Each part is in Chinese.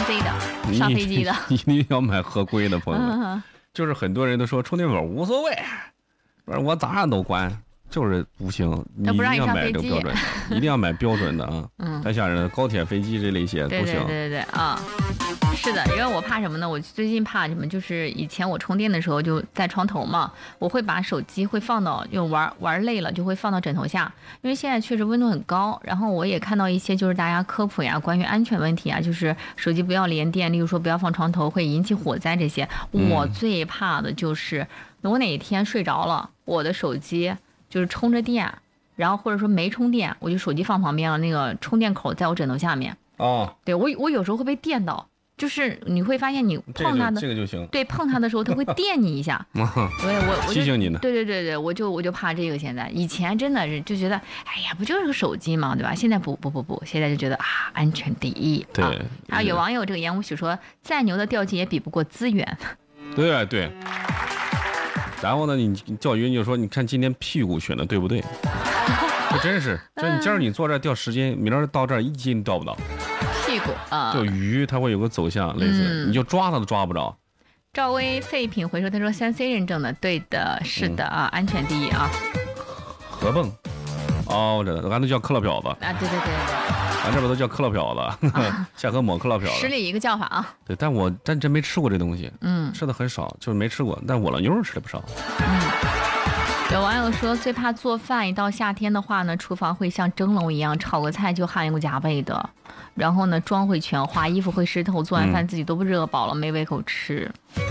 3C 的，上飞机的， 一定要买合规的，朋友们。就是很多人都说充电宝无所谓，不是我咋样都关。就是不行，你一定要买这个标准的，一定要买标准的啊！太吓人了，高铁、飞机这类些不行。 对啊，是的，因为我怕什么呢？我最近怕什么？就是以前我充电的时候就在床头嘛，我会把手机会放到，就玩累了就会放到枕头下，因为现在确实温度很高。然后我也看到一些就是大家科普呀，关于安全问题啊，就是手机不要连电，例如说不要放床头会引起火灾这些。我最怕的就是我哪天睡着了，我的手机。就是充着电，然后或者说没充电，我就手机放旁边了，那个充电口在我枕头下面。 哦， 对我有时候会被电到，就是你会发现你碰它的这个就行。 对，碰它的时候它会电你一下。我提醒你呢。 对，我就怕这个。现在以前真的是就觉得，哎呀，不就是个手机嘛，对吧？现在不，现在就觉得啊，安全第一。 对。 然后有网友这个言无许说，再牛的吊机也比不过资源。 对。然后呢，你钓鱼你就说，你看今天屁股选的对不对？这真是，你今儿你坐这儿钓10斤，明儿到这儿1斤钓不到。 屁股啊， 就鱼它会有个走向，类似，你就抓它都抓不着。 赵薇废品回收，他说3C 认证的，对的，是的啊，安全第一啊。 合蹦，哦，这俺都叫克勒漂子啊， 对。 咱这边都叫克勒漂子，下河抹克勒漂子， 10里一个叫法啊。 对，但我真没吃过这东西，吃的很少，就是没吃过。但我老妞吃的不少。 有网友说，最怕做饭，一到夏天的话呢，厨房会像蒸笼一样，炒个菜就汗流浃背的，然后呢，妆会全花，衣服会湿透，做完饭自己都不热饱了，没胃口吃。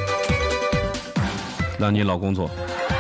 让你老公做，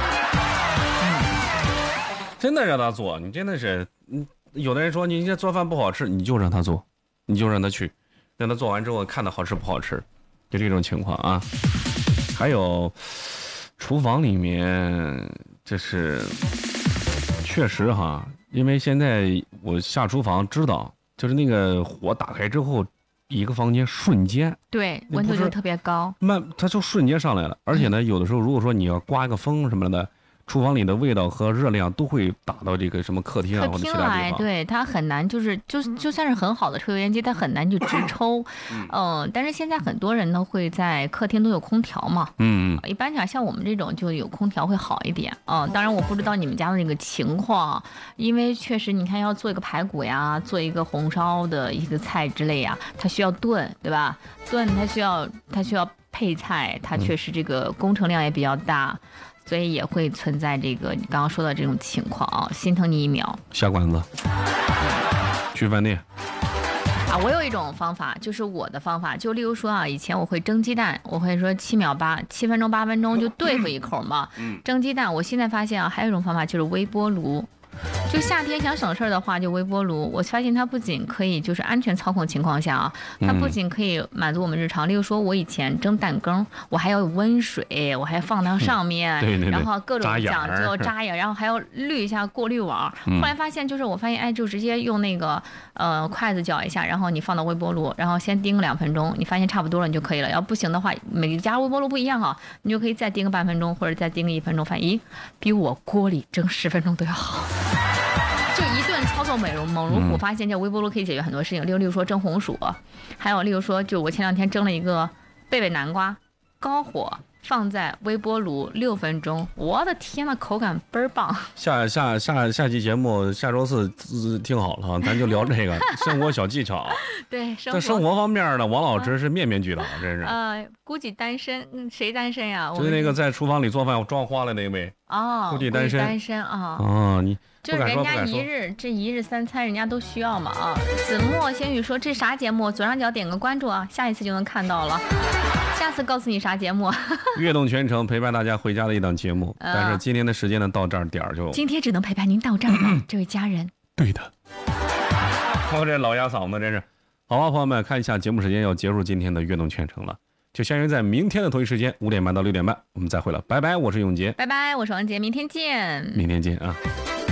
真的让他做，你真的是。有的人说你这做饭不好吃，你就让他做，你就让他去，让他做完之后看他好吃不好吃，就这种情况啊。还有厨房里面，这是确实哈，因为现在我下厨房知道，就是那个火打开之后，一个房间瞬间对温度就特别高， 它就瞬间上来了。而且呢，有的时候如果说你要刮一个风什么的。厨房里的味道和热量都会打到这个什么客厅啊或者其他地方， 对，它很难，就算是很好的抽油烟机，它很难就直抽。但是现在很多人呢会在客厅都有空调嘛，一般讲像我们这种就有空调会好一点。当然我不知道你们家的那个情况，因为确实你看要做一个排骨呀，做一个红烧的一个菜之类呀，它需要炖，对吧？炖它需要配菜，它确实这个工程量也比较大。所以也会存在这个你刚刚说的这种情况啊，心疼你一秒。 下馆子，去饭店。 我有一种方法，就是我的方法，就例如说啊，以前我会蒸鸡蛋，我会说7分钟8分钟就对付一口嘛。蒸鸡蛋，我现在发现啊，还有一种方法就是微波炉。就夏天想省事儿的话，就微波炉。我发现它不仅可以就是安全操控情况下啊，它不仅可以满足我们日常。例如说，我以前蒸蛋羹，我还要有温水，我还放到上面， 对， 然后各种讲究扎眼，然后还要滤一下过滤网。后来发现就是我发现，就直接用那个筷子搅一下，然后你放到微波炉，然后先叮2分钟，你发现差不多了你就可以了。要不行的话，每家微波炉不一样啊，你就可以再叮个半分钟，或者再叮个1分钟，比我锅里蒸10分钟都要好。就一顿操作猛如虎，发现这微波炉可以解决很多事情，例如说蒸红薯，还有例如说，就我前2天蒸了一个贝贝南瓜，高火放在微波炉6分钟，我的天呐，口感倍儿棒。 下期节目下周4听好了，咱就聊这个生活小技巧。 对， 在生活方面呢，王老师是面面俱到，真是。 估计单身，谁单身呀？ 就是那个在厨房里做饭装花了那位。估计单身啊。你就是人家一日3餐，人家都需要嘛啊。子墨仙语说这啥节目？左上角点个关注啊，下一次就能看到了。下次告诉你啥节目。 悦动全程陪伴大家回家的一档节目，但是今天的时间呢到这儿点儿就。 今天只能陪伴您到这儿了，这位家人。 对的。我这老哑嗓子真是。好吧，朋友们，看一下节目时间要结束今天的悦动全程了，就相约在明天的同一时间5点半到6点半，我们再会了，拜拜，我是永杰， 拜拜，我是王杰，明天见， 明天见啊。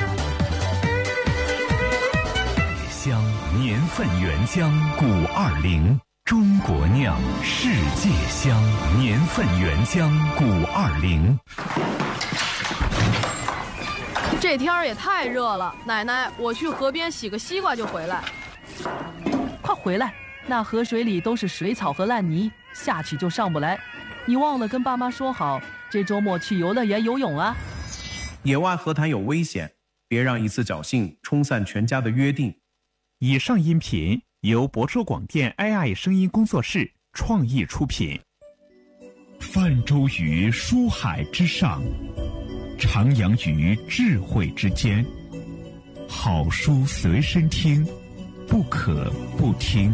香年份原浆520，中国酿，世界香，年份原浆520。 这天儿也太热了，奶奶，我去河边洗个西瓜就回来。 快回来， 那河水里都是水草和烂泥，下去就上不来。你忘了跟爸妈说好，这周末去游乐园游泳啊？ 野外河滩有危险，别让一次侥幸冲散全家的约定。 以上音频由博州广电 AI 声音工作室创意出品。泛舟于书海之上，徜徉于智慧之间。好书随身听，不可不听。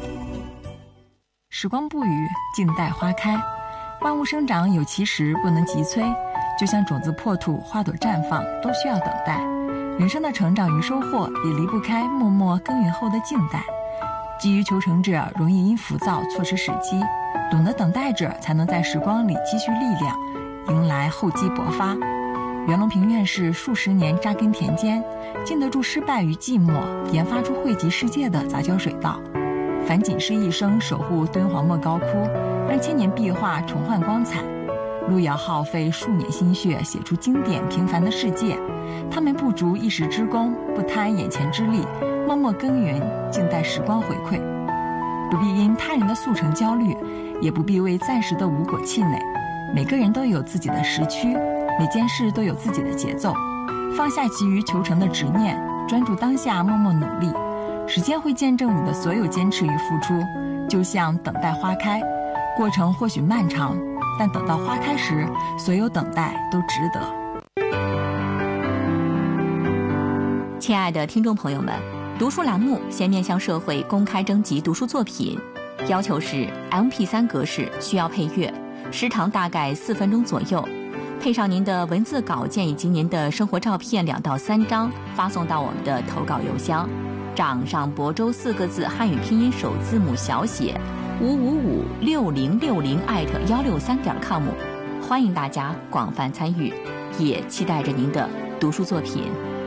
时光不语，静待花开。万物生长有其时，不能急催。就像种子破土，花朵绽放，都需要等待。人生的成长与收获，也离不开默默耕耘后的静待。急于求成者容易因浮躁错失时机，懂得等待者才能在时光里积蓄力量，迎来厚积薄发。袁隆平院士数十年扎根田间，经得住失败与寂寞，研发出惠及世界的杂交水稻。樊锦诗一生守护敦煌莫高窟，让千年壁画重焕光彩。路遥耗费数年心血写出经典平凡的世界，他们不逐一时之功，不贪眼前之利，默默耕耘，静待时光回馈。不必因他人的速成焦虑，也不必为暂时的无果气馁。每个人都有自己的时区，每件事都有自己的节奏。放下急于求成的执念，专注当下，默默努力。时间会见证你的所有坚持与付出，就像等待花开，过程或许漫长，但等到花开时，所有等待都值得。亲爱的听众朋友们，读书栏目现面向社会公开征集读书作品，要求是 MP3 格式，需要配乐，时长大概4分钟左右，配上您的文字稿件以及您的生活照片2到3张，发送到我们的投稿邮箱，掌上亳州4个字汉语拼音首字母小写5556060@163.com， 欢迎大家广泛参与，也期待着您的读书作品。